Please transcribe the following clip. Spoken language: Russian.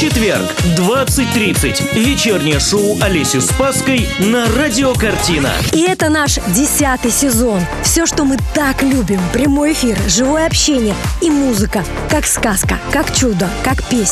Четверг, 20:30. Вечернее шоу Олеси Спасской на Радио Картина. И это наш 10-й сезон. Все, что мы так любим. Прямой эфир, живое общение и музыка. Как сказка, как чудо, как песня.